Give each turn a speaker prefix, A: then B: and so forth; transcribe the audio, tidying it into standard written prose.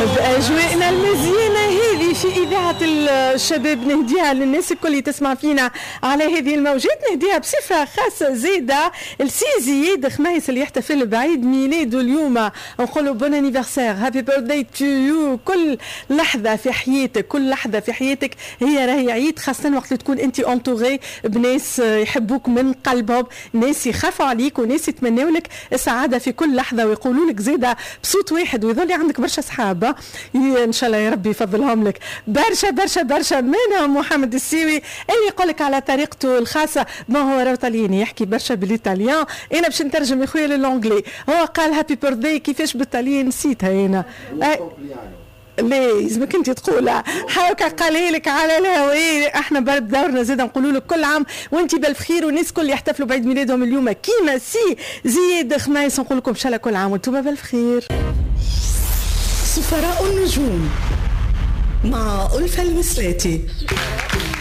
A: بأجواءنا المزيانة هذه في إذاعة الشباب نهديها للناس الكل اللي تسمع فينا على هذه الموجات، نهديها بصفة خاصة زيادة السي زياد خميس اللي يحتفل بعيد ميلاده اليوم، نقولوا بون انيفرسير هابي بيرثداي تو يو. كل لحظة في حياتك، كل لحظة في حياتك هي راهي عيد، خاصة وقت اللي تكون أنت انتوغي بناس يحبوك من قلبهم، ناس يخافوا عليك وناس يتمنوا لك السعادة في كل لحظة ويقولوا لك زيادة بصوت واحد، ويظل عندك برشا صحابة ان شاء الله يا ربي يفضلهم لك برشا برشا برشا، منهم محمد السيوي اللي يقول لك على طريقته الخاصه، ما هو راهو طلياني يحكي برشا بالايطاليان، انا باش نترجم يا خويا للانجلي. هو قال هابي بيرثداي كيفاش بالطليان نسيتها انا لازمك انت تقولها حاوكا قالها لك على الهواء. احنا بدورنا زيد نقولوا لك كل عام وانت بالف خير، والناس كل يحتفلوا بعيد ميلادهم اليوم كيما سي زياد خميس، نقول لكم ان شاء الله كل عام وانتم بالف خير.
B: سفراء النجوم مع ألفة المسلاتي.